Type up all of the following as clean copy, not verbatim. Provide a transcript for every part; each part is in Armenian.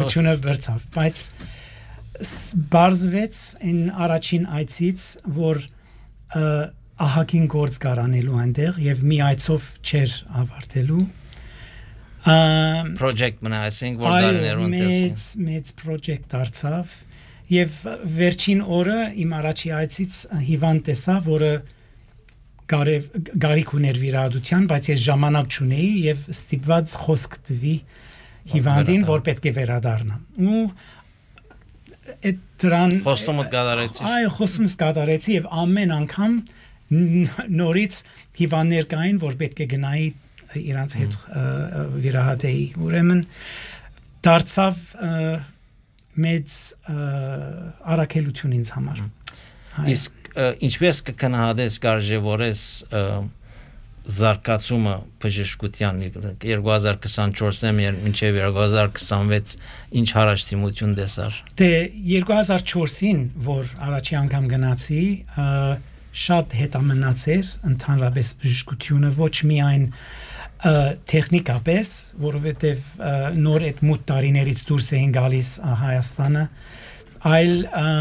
Գոյությունը բրցավ, բայց բարձվեց այն առաջին այցից, որ ահագին գործ կարանելու այնտեղ եւ մի այցով չէր ավարտելու project մնա, այսինքն որ դարներուն տեսին մեծ project դարձավ եւ վերջին օրը իմ առաջի այցից հիվանդ տեսա, որը գարիք ուներ վիրահատության, բայց ես ժամանակ չունեի եւ ստիպված խոսք տվի հիվանդին, որ պետք է վերադառնամ։ Ու այդ դրան խոստումդ կատարեցի։ Այո, խոստումս կատարեցի եւ ամեն անգամ նորից հիվանդներ կային, որ պետք է գնայի իրանց հետ վիրահատեի։ Ուրեմն դարձավ մեծ առաքելություն ինձ համար։ Իսկ ինչպես կքննադես կարժևորես զարգացումը բժշկության 2024-ին մինչև 2026 ինչ հարաշտիմություն տեսար։ Դե 2004-ին, որ առաջի անգամ գնացի, շատ հետամնացեր ընդհանրապես բժշկությունը ոչ միայն տեխնիկապես, որովհետև նոր այդ մութ տարիներից դուրս էին գալիս Հայաստանը, այլ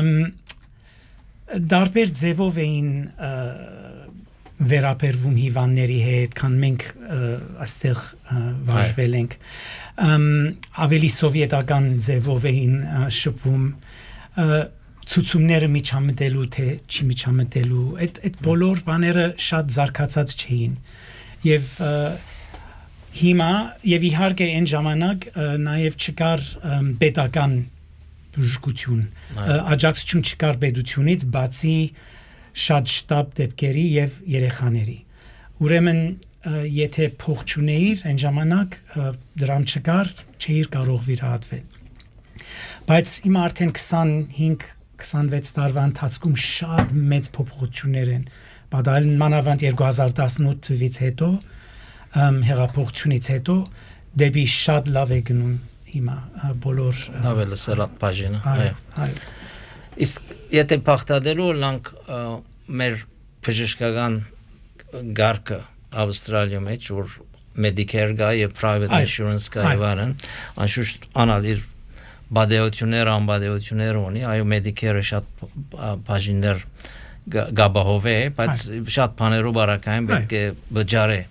դարբեր ձևով էին վերապերվում հիվանդների հետ, քան մենք այստեղ վարժվել ենք, ավելի սովետական ձևով էին շփվում, ցուցումները միջամտելու թե չի միջամտելու, այդ բոլոր բաները շատ զարգացած չէին, եւ հիմա եւ իհարկե այն ժամանակ նաեւ չկար պետական բժշկություն, աջակցություն չկար պետությունից, բացի շատ շտապ դեպքերի եւ երեխաների։ Ուրեմն եթե փող չունեիր այն ժամանակ դրամ չկար, չէիր կարող վիրահատվել։ Բայց հիմա արդեն 25-26 տարվա ընթացքում շատ մեծ փոփոխություններ են պատահել, մանավանդ 2018 թվականից հետո, հեղափոխությունից հետո դեպի շատ լավ է գնում հիմա բոլոր նավելը սրատ բաժինը։ Այո։ Իսկ եթե բախտadելու լանք մեր բժշկական գարկը Ավստրալիայում է, որ Medicare գա եւ private insurance գա եւ այլն, անշուշտ անալիր բադեություններ, անբադեություններ ունի, այո Medicare-ը շատ բաժիններ գաբահով է, բայց շատ բաներով բարակային պետք է բջարե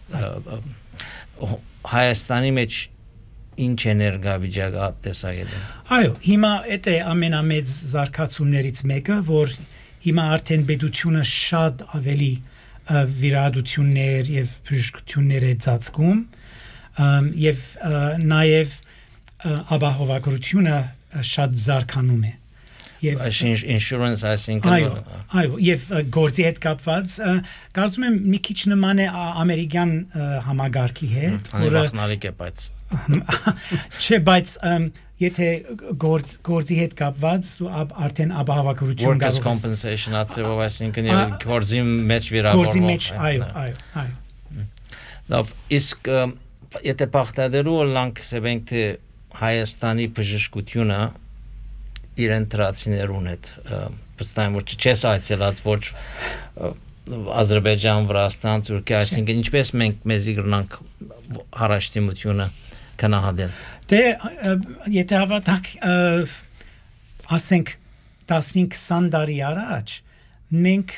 Հայաստանի մեջ ինչ էներգավիճակը տեսակետը։ Այո, հիմա դա է ամենամեծ զարգացումներից մեկը, որ հիմա արդեն պետությունը շատ ավելի վիրահատություններ եւ բժշկություններ է ծածկում եւ նաեւ ապահովագրությունը շատ զարգանում է։ Եվ insurance այսինքն այո, եւ գործի հետ կապված կարծում եմ մի քիչ նման է ամերիկյան համագարկի հետ, որը վախնալիք է, բայց չէ, բայց եթե գործի հետ կապված արդեն ապահովագրություն workers compensation ացեով այսինքն եւ գործի մեջ վիրավորվող։ Գործի մեջ, այո։ Լավ, իսկ եթե բախտadելու լանք սեբենք թե Հայաստանի բժշկությունը իրեն տրացիներուն հետ վստահ եմ որ չես այցելած ոչ Ադրբեջան, Վրաստան, Թուրքիա, այսինքն ինչպես մենք մեզի գրնանք հարաշտիմությունը կնահատել։ Դե եթե հավատաք ասենք 15-20 տարի առաջ մենք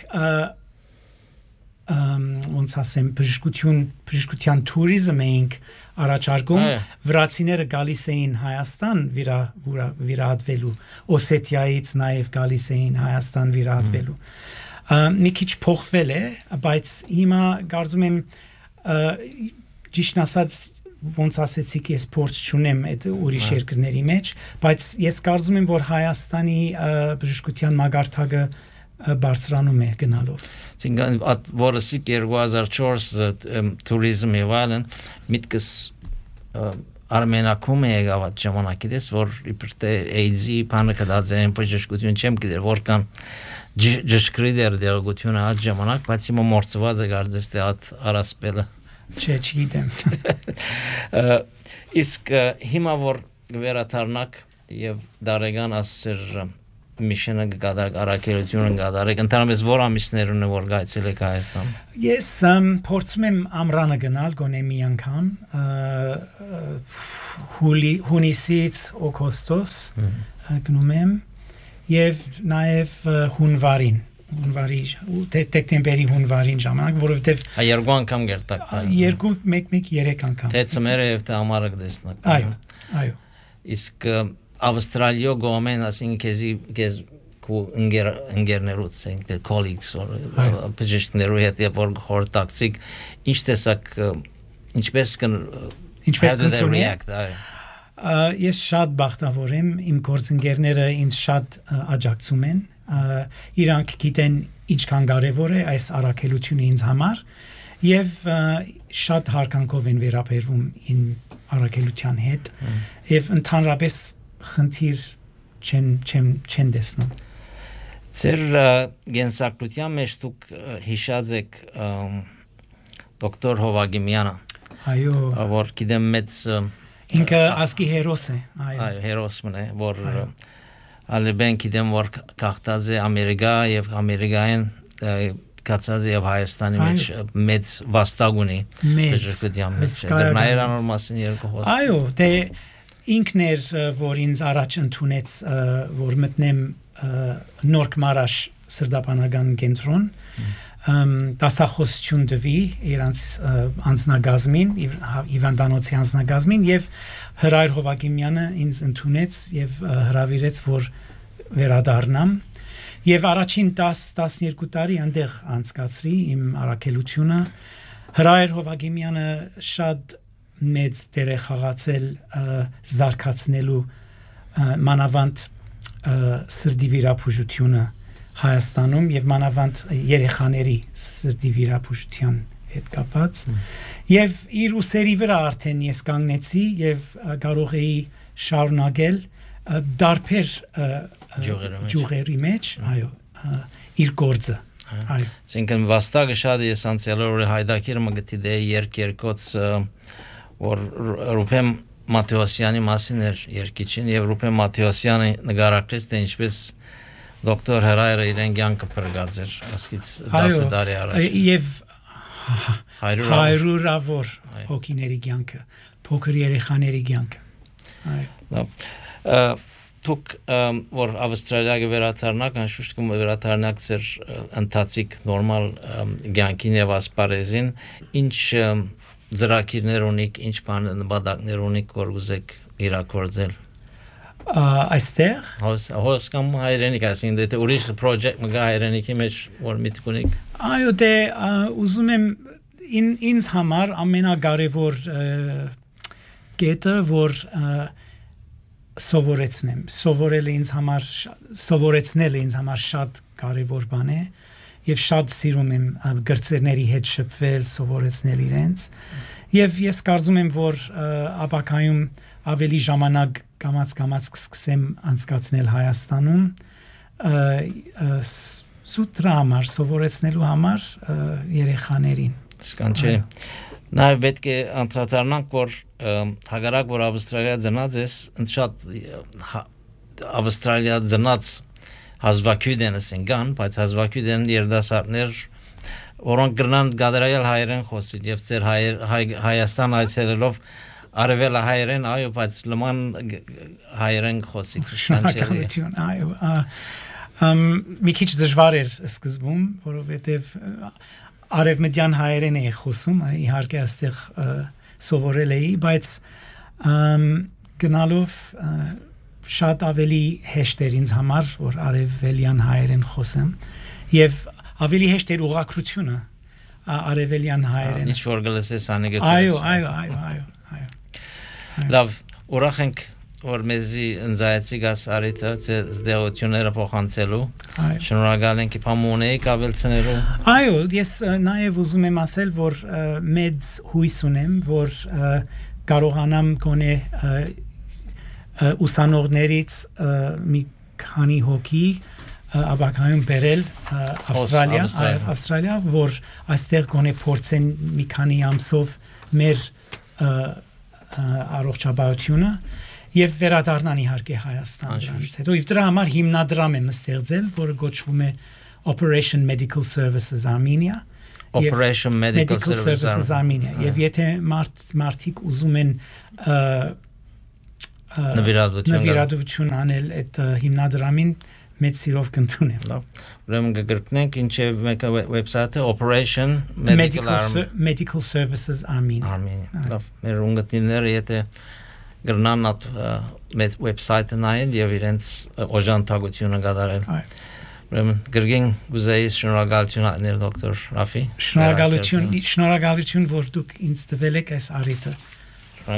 ոնց ասեմ բժշկության туриզմ էինք առաջարկում վրացիները գալիս էին Հայաստան վիրահատվելու Օսեթիայից նաև գալիս էին Հայաստան վիրահատվելու մի քիչ փոխվել է բայց հիմա կարծում եմ ճիշտ ասած ոնց ասեցիք ես փորձ չունեմ այդ ուրիշ երկրների մեջ բայց ես կարծում եմ որ Հայաստանի բժշկության մագարտակը բարձրանում է գնալով որսի 2004 туриզմ եւ այլն միտքս Արմենակում է եղավ այդ ժամանակից որ իբր թե AIDS-ի բանը կդածեն բժշկություն չեմ գիտեր որքան ճշգրիտ էր դերակցությունը այդ ժամանակ բայց հիմա մորցված է կարծես թե այդ առասպելը չէ չգիտեմ իսկ հիմա որ վերադառնաք եւ դարեգան ասեր միշենը գդարակ արակելությունը գդարակ ընդհանրապես որ ամիսներուն որ գայցել եք Հայաստան Ես փորձում եմ ամռանը գնալ գոնե մի անգամ հունիսից օգոստոս գնում եմ եւ նաեւ հունվարին դեկտեմբերի հունվարին ժամանակ որովհետեւ երկու անգամ գերտակ երկու մեկ երեք անգամ թե ծմերը եւ թե ամառը դեսնակ այո իսկ Ավստրալիա գոմեն ասինքեզի քու ընկերներուց ասենք colleagues or բժիշկներու հետ որ հորտակցիկ ինչ տեսակ ինչպես կընդունեք ես շատ բախտավոր եմ իմ գործընկերները ինձ շատ աջակցում են իրանք գիտեն ինչքան կարևոր է այս առաքելությունը ինձ համար եւ շատ հարկանքով են վերաբերվում իմ առաքելության հետ եւ ընդհանրապես խնդիր չեն տեսնում Ձեր գենսակրության մեջ դուք հիշած եք դոկտոր Հովագիմյանը այո որ գիտեմ մեծ ինքը ասկի հերոս է այո հերոսն է որ ալեբեն գիտեմ որ կախտած է Ամերիկա եւ Ամերիկային կացած եւ Հայաստանի մեջ մեծ վաստակ ունի բժշկության մեջ դրանայր մասին երկու խոսք այո դե ինքն էր որ ինձ առաջ ընդունեց որ մտնեմ Նորք Մարաշ սրտաբանական կենտրոն դասախոսություն տվի իրանց անձնագազմին հիվանդանոցի անձնագազմին եւ Հրայր Հովագիմյանը ինձ ընդունեց եւ հրավիրեց որ վերադառնամ եւ առաջին 10-12 տարի այնտեղ անցկացրի իմ առաքելությունը Հրայր Հովագիմյանը շատ մեծ դեր է խաղացել զարգացնելու մանավանդ սրտի վիրաբուժությունը Հայաստանում եւ մանավանդ երեխաների սրտի վիրաբուժության հետ կապված եւ իր ուսերի վրա արդեն ես կանգնեցի եւ կարող էի շարունակել դարբեր ջուղերի մեջ այո իր գործը այո Այսինքն վաստակը շատ էսենցիալ է հայդակիրը մգտի դե երկերկոց որ Ռուփեմ Մատեոսյանի մասին էր երկիչին եւ Ռուփեմ Մատեոսյանը նկարագրեց թե ինչպես դոկտոր Հրայրը իրեն կյանքը փրկած էր ասկից 10 տարի առաջ եւ հայրուրավոր հոգիների կյանքը փոքր երեխաների կյանքը այո Դուք որ Ավստրալիա վերադառնաք անշուշտ կում վերադառնաք ձեր ընթացիկ նորմալ կյանքին եւ ասպարեզին ինչ ծրագիրներ ունիք ինչ բան նպատակներ ունիք որ ուզեք իրագործել այստեղ հոս կամ հայրենիք ասին դե ուրիշ project մգա հայրենիքի մեջ որ միտք ունիք այո դե ուզում եմ ինձ համար ամենակարևոր կետը որ սովորեցնելը ինձ համար շատ կարևոր բան է եւ շատ սիրում եմ գրծերների հետ շփվել, սովորեցնել իրենց եւ ես կարծում եմ որ ապակայում ավելի ժամանակ կամաց կսկսեմ անցկացնել Հայաստանում սուտրա համար սովորեցնելու համար երեխաներին Սկանչի նաեւ պետք է անդրադառնանք որ հագարակ որ Ավստրալիա ծնած ես շատ Ավստրալիա ծնած Հազվագյուդեն ասենգան, բայց հազվագյուդեն երդասարներ որոնք գրնան գադարայել հայերեն խոսիլ եւ ձեր Հայաստան այցելելով արևել հայերեն այո բայց լման հայերեն խոսի շնորհակալություն այո մի քիչ դժվար էր սկզբում որովհետեւ արևմտյան հայերեն էի խոսում իհարկե այստեղ սովորել էի բայց գնալով շատ ավելի հեշտ էր ինձ համար որ արևելյան հայերեն խոսեմ եւ ավելի հեշտ էր ուղղակրությունը արևելյան հայերեն ինչ որ գլսես անեգը այո լավ ուրախ ենք որ մեզի ընձայացի գաս արիթը զդեղությունները փոխանցելու շնորհակալ ենք փամունեի կավելցնելու այո ես նաեւ ուզում եմ ասել որ մեծ հույս ունեմ որ կարողանամ գոնե ուսանողներից մի քանի հոգի ապակայում բերել Ավստրալիա որ այստեղ գոնե փորձեն մի քանի ամսով մեր առողջապահությունը եւ վերադառնան իհարկե Հայաստան դրանից հետո եւ դրա համար հիմնադրամ եմ ստեղծել, որը գոչվում է Operation Medical Services Armenia Operation Medical Services Armenia եւ եթե մարդիկ ուզում են նվիրատվություն անել այդ հիմնադրամին մեծ սիրով կընդունեմ լավ ուրեմն կգրկնենք ինչ է մեկը վեբսայթը Operation Medical Services Armenia լավ մեր ունգընտիրները եթե գրնան այդ վեբսայթը նայեն եւ իրենց օժանդակությունը կատարեն ուրեմն գրգին գուզեի շնորհակալություն հայտնել դոկտոր Ռաֆի շնորհակալություն որ դուք ինձ տվել եք այս առիթը